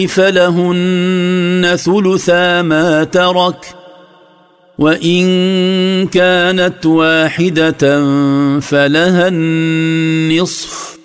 فلهن ثلثا ما ترك، وإن كانت واحدة فلها النصف،